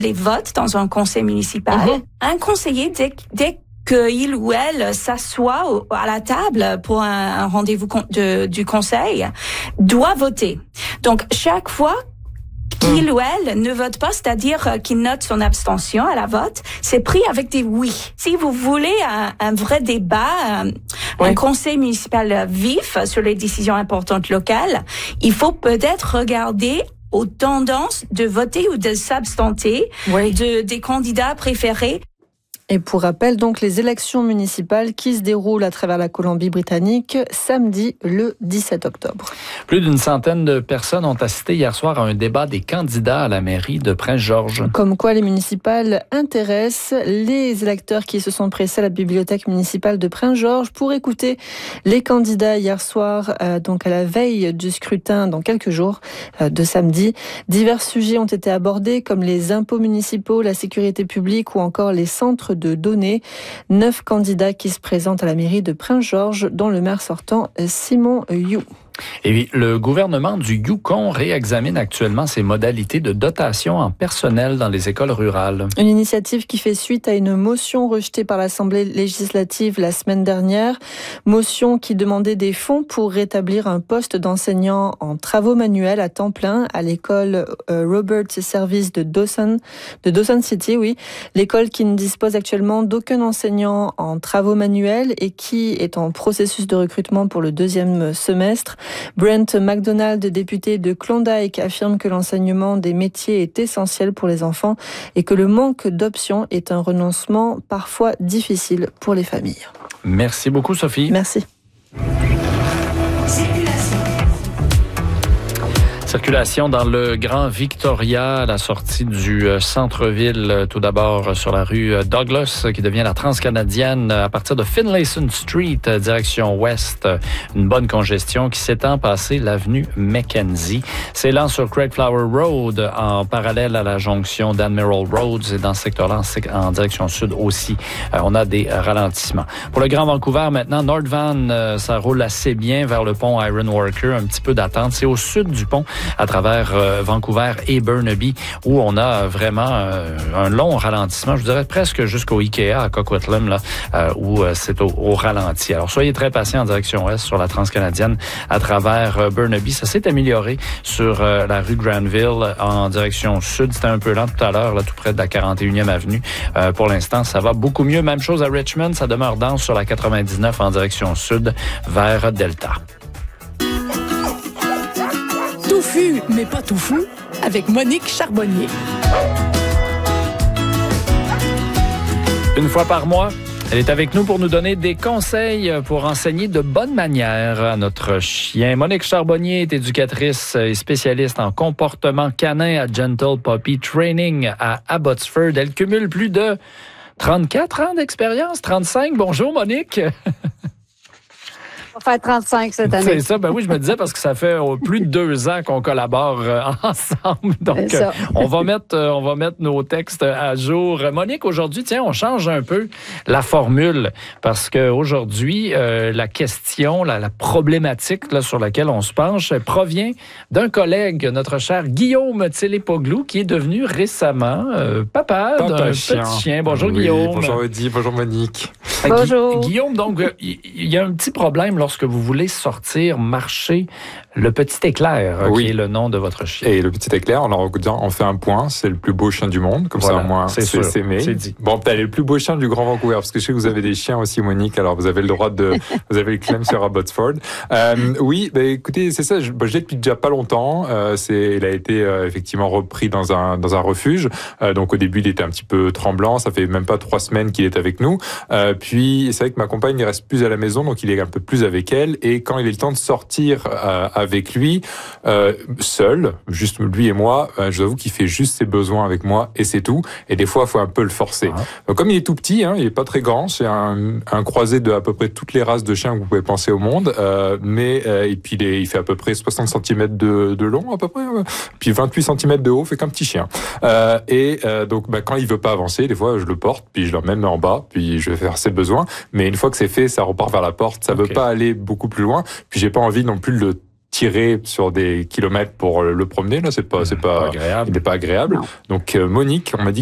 les votes dans un conseil municipal. Un conseiller, dès qu'il ou elle s'assoit à la table pour un rendez-vous du conseil, doit voter. Donc, chaque fois qu'il ou elle ne vote pas, c'est-à-dire qu'il note son abstention à la vote, c'est pris avec des oui. Si vous voulez un vrai débat, un conseil municipal vif sur les décisions importantes locales, il faut peut-être regarder aux tendances de voter ou de s'abstenter des candidats préférés. Et pour rappel, donc, les élections municipales qui se déroulent à travers la Colombie-Britannique samedi le 17 octobre. Plus d'une centaine de personnes ont assisté hier soir à un débat des candidats à la mairie de Prince-Georges. Comme quoi les municipales intéressent les électeurs qui se sont pressés à la bibliothèque municipale de Prince-Georges pour écouter les candidats hier soir, donc à la veille du scrutin dans quelques jours de samedi. Divers sujets ont été abordés comme les impôts municipaux, la sécurité publique ou encore les centres de données. 9 candidats qui se présentent à la mairie de Prince-Georges, dont le maire sortant Simon Yu. Et le gouvernement du Yukon réexamine actuellement ses modalités de dotation en personnel dans les écoles rurales. Une initiative qui fait suite à une motion rejetée par l'Assemblée législative la semaine dernière. Motion qui demandait des fonds pour rétablir un poste d'enseignant en travaux manuels à temps plein à l'école Robert Service de Dawson City. L'école qui ne dispose actuellement d'aucun enseignant en travaux manuels et qui est en processus de recrutement pour le 2e semestre. Brent MacDonald, député de Klondike, affirme que l'enseignement des métiers est essentiel pour les enfants et que le manque d'options est un renoncement parfois difficile pour les familles. Merci beaucoup, Sophie. Merci. Circulation dans le Grand Victoria, à la sortie du centre-ville, tout d'abord sur la rue Douglas, qui devient la transcanadienne, à partir de Finlayson Street, direction ouest. Une bonne congestion qui s'étend passé l'avenue Mackenzie. C'est lent sur Craigflower Road, en parallèle à la jonction d'Admiral Roads, et dans ce secteur-là, en direction sud aussi, on a des ralentissements. Pour le Grand Vancouver, maintenant, Northvan, ça roule assez bien vers le pont Ironworker, un petit peu d'attente. C'est au sud du pont, à travers Vancouver et Burnaby, où on a vraiment un long ralentissement, je dirais presque jusqu'au Ikea à Coquitlam, là, où c'est au ralenti. Alors, soyez très patients en direction ouest sur la transcanadienne à travers Burnaby. Ça s'est amélioré sur la rue Granville en direction sud. C'était un peu lent tout à l'heure, là, tout près de la 41e avenue. Pour l'instant, ça va beaucoup mieux. Même chose à Richmond, ça demeure dense sur la 99 en direction sud vers Delta. Touffu, mais pas tout fou, avec Monique Charbonnier. Une fois par mois, elle est avec nous pour nous donner des conseils pour enseigner de bonnes manières à notre chien. Monique Charbonnier est éducatrice et spécialiste en comportement canin à Gentle Puppy Training à Abbotsford. Elle cumule plus de 34 ans d'expérience, 35. Bonjour Monique. On va faire 35 cette année. C'est ça, ben oui, je me disais parce que ça fait plus de 2 ans qu'on collabore ensemble. Donc, on va mettre nos textes à jour. Monique, aujourd'hui, tiens, on change un peu la formule parce qu'aujourd'hui, la question, la problématique là, sur laquelle on se penche provient d'un collègue, notre cher Guillaume Tsélépoglou, qui est devenu récemment papa d'un petit chien. Bonjour Guillaume. Bonjour Eddie, bonjour Monique. Bonjour. Guillaume, donc, il y a un petit problème lorsque vous voulez sortir, marcher le petit éclair, qui est le nom de votre chien. Et le petit éclair, on fait un point, c'est le plus beau chien du monde, comme voilà, ça au moins c'est aimé. C'est dit. Bon, peut-être le plus beau chien du Grand Vancouver, parce que je sais que vous avez des chiens aussi, Monique, alors vous avez le droit vous avez le claim sur Abbotsford. Oui, bah, écoutez, c'est ça, je l'ai depuis déjà pas longtemps, il a été effectivement repris dans un refuge, donc au début il était un petit peu tremblant, ça fait même pas 3 semaines qu'il est avec nous, puis c'est vrai que ma compagne il reste plus à la maison, donc il est un peu plus avec elle, et quand il est le temps de sortir avec lui, seul, juste lui et moi, je vous avoue qu'il fait juste ses besoins avec moi et c'est tout. Et des fois, il faut un peu le forcer. Donc, comme il est tout petit, il est pas très grand, c'est un croisé de à peu près toutes les races de chiens que vous pouvez penser au monde, et puis il fait à peu près 60 cm de long à peu près, puis 28 cm de haut, fait qu'un petit chien. Donc, quand il veut pas avancer, des fois, je le porte, puis je l'emmène en bas, puis je vais faire ses besoins. Mais une fois que c'est fait, ça repart vers la porte. Ça veut pas aller beaucoup plus loin. Puis j'ai pas envie non plus de le tirer sur des kilomètres pour le promener. Là, c'est pas agréable. Il n'est pas agréable. Non. Donc Monique, on m'a dit